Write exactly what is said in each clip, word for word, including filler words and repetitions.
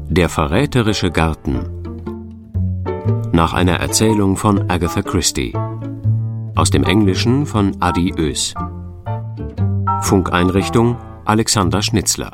Der verräterische Garten. Nach einer Erzählung von Agatha Christie. Aus dem Englischen von Adi Oes. Funkeinrichtung Alexander Schnitzler.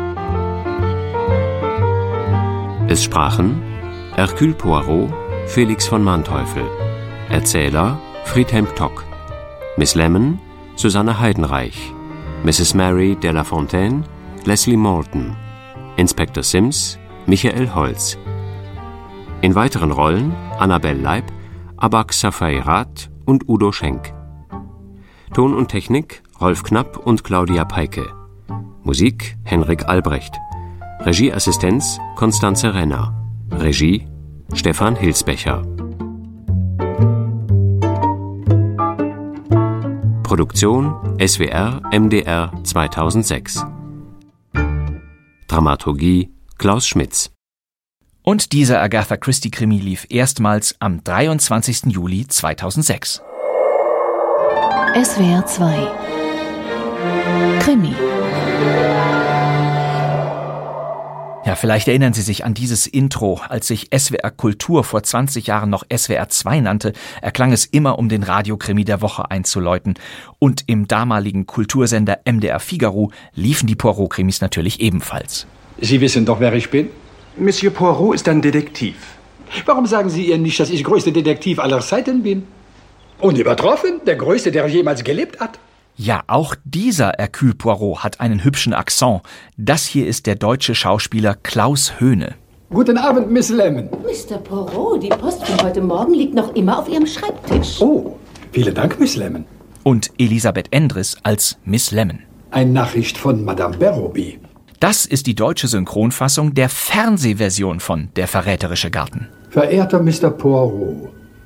Es sprachen Hercule Poirot, Felix von Manteuffel. Erzähler Friedhelm Tock. Miss Lemon Susanne Heidenreich. Misses Mary de la Fontaine Leslie Moulton. Inspektor Sims Michael Holz. In weiteren Rollen Annabel Leib, Abak Safairat und Udo Schenk. Ton und Technik Rolf Knapp und Claudia Peike. Musik Henrik Albrecht. Regieassistenz Constanze Renner. Regie Stefan Hilsbecher. Produktion S W R M D R zweitausendsechs. Dramaturgie Klaus Schmitz. Und dieser Agatha Christie-Krimi lief erstmals am dreiundzwanzigsten Juli zweitausendsechs. S W R zwei Krimi. Ja, vielleicht erinnern Sie sich an dieses Intro. Als sich S W R Kultur vor zwanzig Jahren noch S W R zwei nannte, erklang es immer, um den Radiokrimi der Woche einzuläuten. Und im damaligen Kultursender M D R Figaro liefen die Poirot-Krimis natürlich ebenfalls. Sie wissen doch, wer ich bin? Monsieur Poirot ist ein Detektiv. Warum sagen Sie ihr nicht, dass ich größter Detektiv aller Zeiten bin? Unübertroffen, der größte, der jemals gelebt hat. Ja, auch dieser Hercule Poirot hat einen hübschen Akzent. Das hier ist der deutsche Schauspieler Klaus Höhne. Guten Abend, Miss Lemon. Mister Poirot, die Post von heute Morgen liegt noch immer auf Ihrem Schreibtisch. Oh, vielen Dank, Miss Lemon. Und Elisabeth Endres als Miss Lemon. Eine Nachricht von Madame Berroby. Das ist die deutsche Synchronfassung der Fernsehversion von Der verräterische Garten. Verehrter Mister Poirot,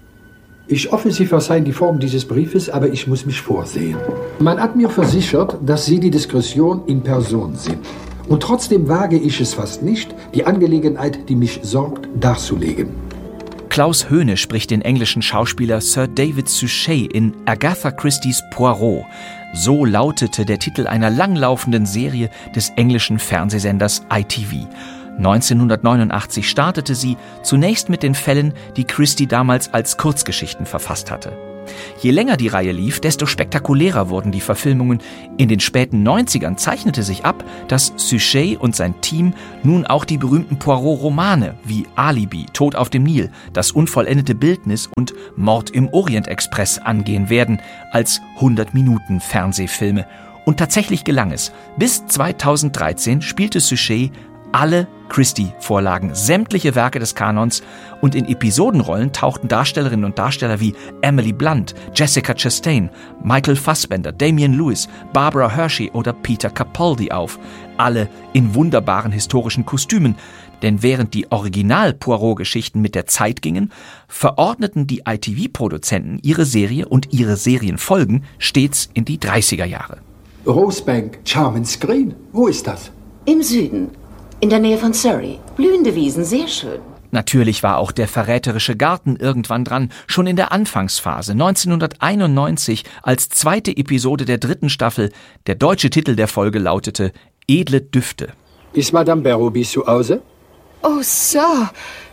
ich hoffe, Sie verzeihen die Form dieses Briefes, aber ich muss mich vorsehen. Man hat mir versichert, dass Sie die Diskretion in Person sind. Und trotzdem wage ich es fast nicht, die Angelegenheit, die mich sorgt, darzulegen. Klaus Höhne spricht den englischen Schauspieler Sir David Suchet in Agatha Christie's Poirot. So lautete der Titel einer langlaufenden Serie des englischen Fernsehsenders I T V. neunzehnhundertneunundachtzig startete sie, zunächst mit den Fällen, die Christie damals als Kurzgeschichten verfasst hatte. Je länger die Reihe lief, desto spektakulärer wurden die Verfilmungen. In den späten neunzigern zeichnete sich ab, dass Suchet und sein Team nun auch die berühmten Poirot-Romane wie Alibi, Tod auf dem Nil, Das unvollendete Bildnis und Mord im Orient-Express angehen werden, als hundert-Minuten-Fernsehfilme. Und tatsächlich gelang es. Bis zweitausenddreizehn spielte Suchet alle Christie-Vorlagen, sämtliche Werke des Kanons, und in Episodenrollen tauchten Darstellerinnen und Darsteller wie Emily Blunt, Jessica Chastain, Michael Fassbender, Damian Lewis, Barbara Hershey oder Peter Capaldi auf. Alle in wunderbaren historischen Kostümen. Denn während die Original-Poirot-Geschichten mit der Zeit gingen, verordneten die I T V-Produzenten ihre Serie und ihre Serienfolgen stets in die dreißiger Jahre. Rosebank Charmants Green, wo ist das? Im Süden, in der Nähe von Surrey. Blühende Wiesen, sehr schön. Natürlich war auch Der verräterische Garten irgendwann dran, schon in der Anfangsphase, neunzehnhunderteinundneunzig, als zweite Episode der dritten Staffel. Der deutsche Titel der Folge lautete Edle Düfte. Ist Madame Berroby zu Hause? Oh, Sir,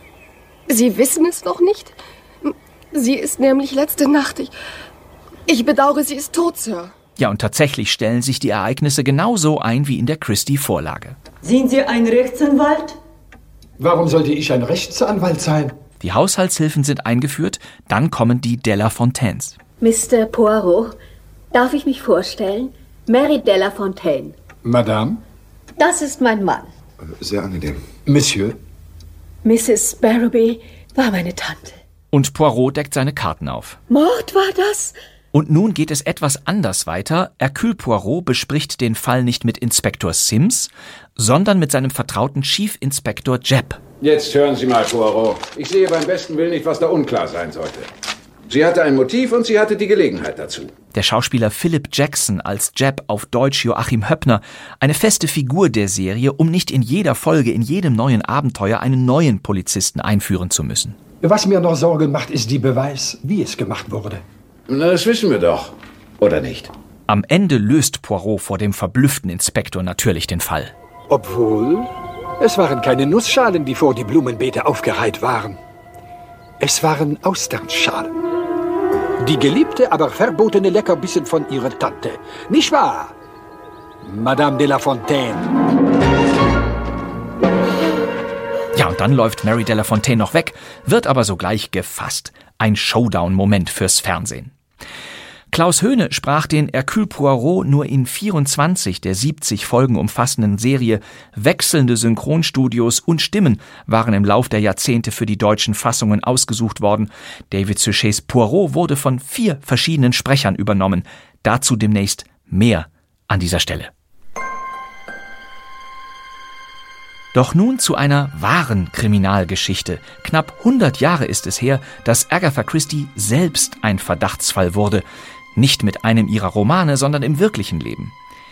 Sie wissen es noch nicht? Sie ist nämlich letzte Nacht. Ich, ich bedauere, sie ist tot, Sir. Ja, und tatsächlich stellen sich die Ereignisse genauso ein wie in der Christie-Vorlage. Sind Sie ein Rechtsanwalt? Warum sollte ich ein Rechtsanwalt sein? Die Haushaltshilfen sind eingeführt, dann kommen die de la Fontaines. Mister Poirot, darf ich mich vorstellen? Mary de la Fontaine. Madame? Das ist mein Mann. Sehr angenehm. Monsieur? Misses Barrowby war meine Tante. Und Poirot deckt seine Karten auf. Mord war das? Und nun geht es etwas anders weiter. Hercule Poirot bespricht den Fall nicht mit Inspektor Sims, sondern mit seinem vertrauten Chief Inspector Japp. Jetzt hören Sie mal, Poirot. Ich sehe beim besten Willen nicht, was da unklar sein sollte. Sie hatte ein Motiv und sie hatte die Gelegenheit dazu. Der Schauspieler Philip Jackson als Japp, auf Deutsch Joachim Höppner, eine feste Figur der Serie, um nicht in jeder Folge, in jedem neuen Abenteuer einen neuen Polizisten einführen zu müssen. Was mir noch Sorgen macht, ist die Beweis, wie es gemacht wurde. Na, das wissen wir doch. Oder nicht? Am Ende löst Poirot vor dem verblüfften Inspektor natürlich den Fall. Obwohl, Es waren keine Nussschalen, die vor die Blumenbeete aufgereiht waren. Es waren Austernschalen. Die geliebte, aber verbotene Leckerbissen von ihrer Tante. Nicht wahr, Madame de la Fontaine? Ja, und dann läuft Mary de la Fontaine noch weg, wird aber sogleich gefasst. Ein Showdown-Moment fürs Fernsehen. Klaus Hoehne sprach den Hercule Poirot nur in vierundzwanzig der siebzig Folgen umfassenden Serie. Wechselnde Synchronstudios und Stimmen waren im Lauf der Jahrzehnte für die deutschen Fassungen ausgesucht worden. David Suchets Poirot wurde von vier verschiedenen Sprechern übernommen. Dazu demnächst mehr an dieser Stelle. Doch nun zu einer wahren Kriminalgeschichte. Knapp hundert Jahre ist es her, dass Agatha Christie selbst ein Verdachtsfall wurde. Nicht mit einem ihrer Romane, sondern im wirklichen Leben.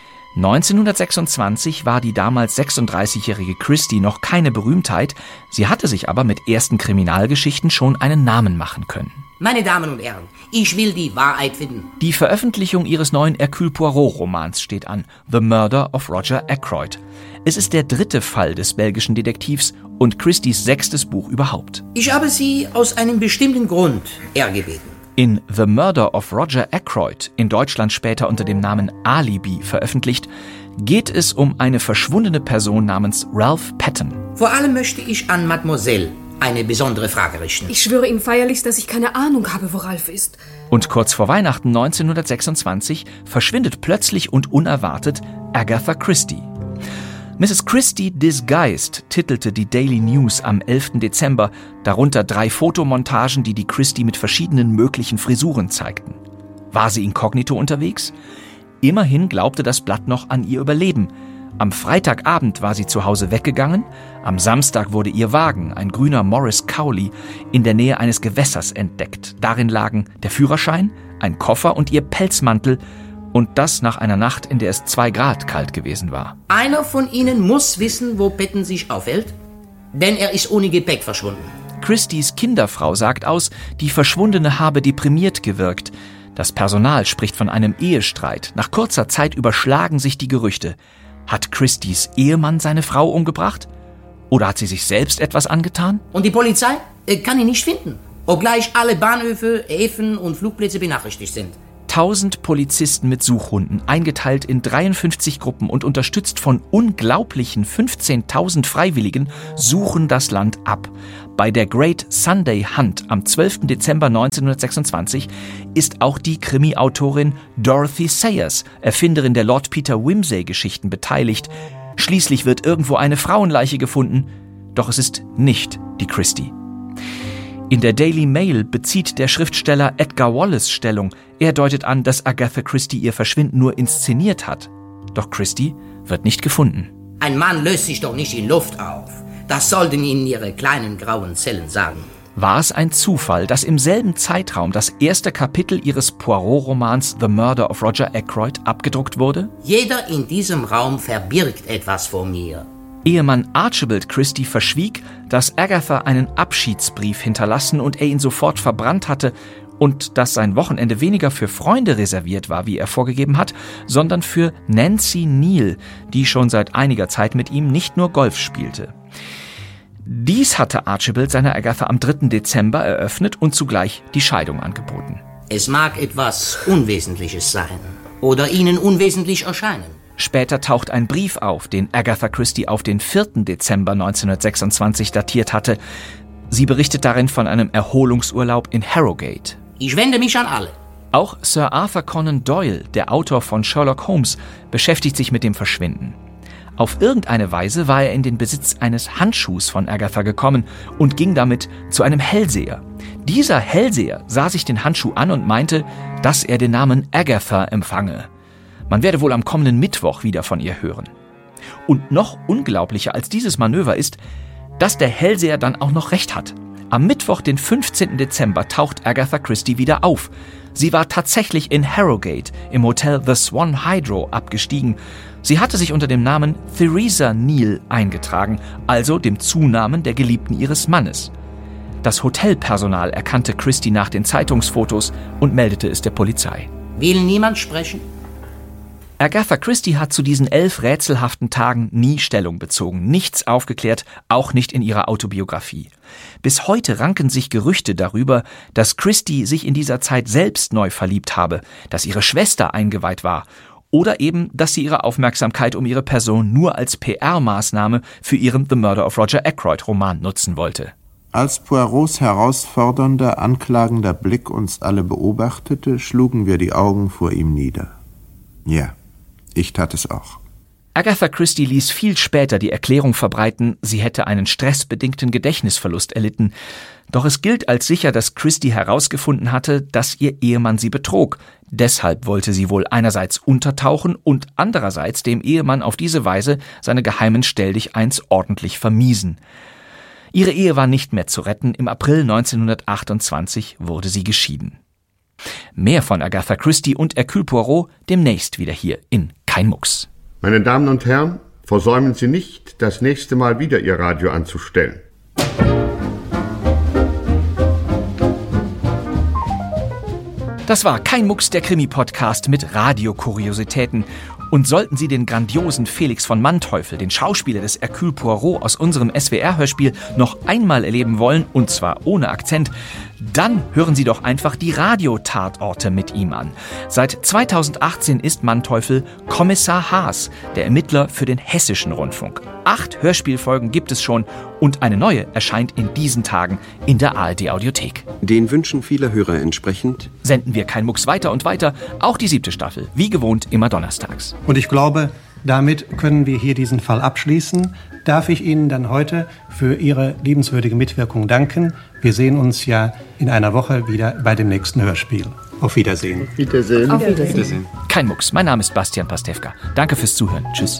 neunzehnhundertsechsundzwanzig war die damals sechsunddreißigjährige Christie noch keine Berühmtheit. Sie hatte sich aber mit ersten Kriminalgeschichten schon einen Namen machen können. Meine Damen und Herren, ich will die Wahrheit finden. Die Veröffentlichung ihres neuen Hercule Poirot-Romans steht an. The Murder of Roger Ackroyd. Es ist der dritte Fall des belgischen Detektivs und Christies sechstes Buch überhaupt. Ich habe Sie aus einem bestimmten Grund erbeten. In The Murder of Roger Ackroyd, in Deutschland später unter dem Namen Alibi veröffentlicht, geht es um eine verschwundene Person namens Ralph Patton. Vor allem möchte ich an Mademoiselle eine besondere Frage richten. Ich schwöre ihm feierlichst, dass ich keine Ahnung habe, wo Ralph ist. Und kurz vor Weihnachten neunzehnhundertsechsundzwanzig verschwindet plötzlich und unerwartet Agatha Christie. Misses Christie Disguised titelte die Daily News am elften Dezember, darunter drei Fotomontagen, die die Christie mit verschiedenen möglichen Frisuren zeigten. War sie inkognito unterwegs? Immerhin glaubte das Blatt noch an ihr Überleben. Am Freitagabend war sie zu Hause weggegangen, am Samstag wurde ihr Wagen, ein grüner Morris Cowley, in der Nähe eines Gewässers entdeckt. Darin lagen der Führerschein, ein Koffer und ihr Pelzmantel, und das nach einer Nacht, in der es zwei Grad kalt gewesen war. Einer von Ihnen muss wissen, wo Patton sich aufhält, denn er ist ohne Gepäck verschwunden. Christies Kinderfrau sagt aus, die Verschwundene habe deprimiert gewirkt. Das Personal spricht von einem Ehestreit. Nach kurzer Zeit überschlagen sich die Gerüchte. Hat Christies Ehemann seine Frau umgebracht? Oder hat sie sich selbst etwas angetan? Und die Polizei äh, kann ihn nicht finden, obgleich alle Bahnhöfe, Häfen und Flugplätze benachrichtigt sind. Tausend Polizisten mit Suchhunden, eingeteilt in dreiundfünfzig Gruppen und unterstützt von unglaublichen fünfzehntausend Freiwilligen, suchen das Land ab. Bei der Great Sunday Hunt am zwölften Dezember neunzehnhundertsechsundzwanzig ist auch die Krimi-Autorin Dorothy Sayers, Erfinderin der Lord Peter Wimsey-Geschichten, beteiligt. Schließlich wird irgendwo eine Frauenleiche gefunden, doch es ist nicht die Christie. In der Daily Mail bezieht der Schriftsteller Edgar Wallace Stellung. Er deutet an, dass Agatha Christie ihr Verschwinden nur inszeniert hat. Doch Christie wird nicht gefunden. Ein Mann löst sich doch nicht in Luft auf. Das sollten Ihnen Ihre kleinen grauen Zellen sagen. War es ein Zufall, dass im selben Zeitraum das erste Kapitel ihres Poirot-Romans The Murder of Roger Ackroyd abgedruckt wurde? Jeder in diesem Raum verbirgt etwas vor mir. Ehemann Archibald Christie verschwieg, dass Agatha einen Abschiedsbrief hinterlassen und er ihn sofort verbrannt hatte und dass sein Wochenende weniger für Freunde reserviert war, wie er vorgegeben hat, sondern für Nancy Neal, die schon seit einiger Zeit mit ihm nicht nur Golf spielte. Dies hatte Archibald seiner Agatha am dritten Dezember eröffnet und zugleich die Scheidung angeboten. Es mag etwas Unwesentliches sein oder Ihnen unwesentlich erscheinen. Später taucht ein Brief auf, den Agatha Christie auf den vierten Dezember neunzehnhundertsechsundzwanzig datiert hatte. Sie berichtet darin von einem Erholungsurlaub in Harrogate. Ich wende mich an alle. Auch Sir Arthur Conan Doyle, der Autor von Sherlock Holmes, beschäftigt sich mit dem Verschwinden. Auf irgendeine Weise war er in den Besitz eines Handschuhs von Agatha gekommen und ging damit zu einem Hellseher. Dieser Hellseher sah sich den Handschuh an und meinte, dass er den Namen Agatha empfange. Man werde wohl am kommenden Mittwoch wieder von ihr hören. Und noch unglaublicher als dieses Manöver ist, dass der Hellseher dann auch noch recht hat. Am Mittwoch, den fünfzehnten Dezember, taucht Agatha Christie wieder auf. Sie war tatsächlich in Harrogate im Hotel The Swan Hydro abgestiegen. Sie hatte sich unter dem Namen Theresa Neal eingetragen, also dem Zunamen der Geliebten ihres Mannes. Das Hotelpersonal erkannte Christie nach den Zeitungsfotos und meldete es der Polizei. Will niemand sprechen? Agatha Christie hat zu diesen elf rätselhaften Tagen nie Stellung bezogen, nichts aufgeklärt, auch nicht in ihrer Autobiografie. Bis heute ranken sich Gerüchte darüber, dass Christie sich in dieser Zeit selbst neu verliebt habe, dass ihre Schwester eingeweiht war oder eben, dass sie ihre Aufmerksamkeit um ihre Person nur als P R-Maßnahme für ihren The Murder of Roger Ackroyd-Roman nutzen wollte. Als Poirots herausfordernder, anklagender Blick uns alle beobachtete, schlugen wir die Augen vor ihm nieder. Ja, ich tat es auch. Agatha Christie ließ viel später die Erklärung verbreiten, sie hätte einen stressbedingten Gedächtnisverlust erlitten. Doch es gilt als sicher, dass Christie herausgefunden hatte, dass ihr Ehemann sie betrog. Deshalb wollte sie wohl einerseits untertauchen und andererseits dem Ehemann auf diese Weise seine geheimen Stelldicheins ordentlich vermiesen. Ihre Ehe war nicht mehr zu retten. Im April neunzehnhundertachtundzwanzig wurde sie geschieden. Mehr von Agatha Christie und Hercule Poirot demnächst wieder hier in Kein Mucks. Meine Damen und Herren, versäumen Sie nicht, das nächste Mal wieder Ihr Radio anzustellen. Das war Kein Mucks, der Krimi-Podcast mit Radiokuriositäten. Und sollten Sie den grandiosen Felix von Manteuffel, den Schauspieler des Hercule Poirot aus unserem S W R-Hörspiel, noch einmal erleben wollen, und zwar ohne Akzent, dann hören Sie doch einfach die Radiotatorte mit ihm an. Seit zweitausendachtzehn ist Manteuffel Kommissar Haas, der Ermittler für den Hessischen Rundfunk. Acht Hörspielfolgen gibt es schon und eine neue erscheint in diesen Tagen in der A R D-Audiothek. Den Wünschen vieler Hörer entsprechend senden wir Kein Mucks weiter und weiter, auch die siebte Staffel, wie gewohnt immer donnerstags. Und ich glaube, damit können wir hier diesen Fall abschließen. Darf ich Ihnen dann heute für Ihre liebenswürdige Mitwirkung danken. Wir sehen uns ja in einer Woche wieder bei dem nächsten Hörspiel. Auf Wiedersehen. Wiedersehen. Auf Wiedersehen. Kein Mucks. Mein Name ist Bastian Pastewka. Danke fürs Zuhören. Tschüss.